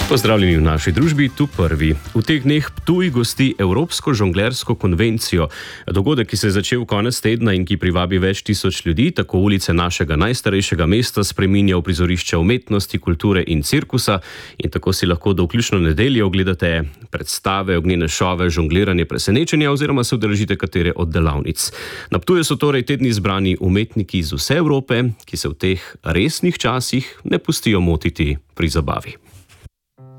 Pozdravljeni v naši družbi, tu prvi. V teh dneh Ptuj gosti Evropsko žonglersko konvencijo. Dogodek, ki se je začel konec tedna in ki privabi več tisoč ljudi, tako ulice našega najstarejšega mesta spreminja v prizorišče umetnosti, kulture in cirkusa. In tako si lahko do vključno nedelje ogledate predstave, ognjene šove, žongliranje, presenečenja oziroma se udeležite katere od delavnic. Na Ptuju so torej tedni zbrani umetniki iz vse Evrope, ki se v teh resnih časih ne pustijo motiti pri zabavi.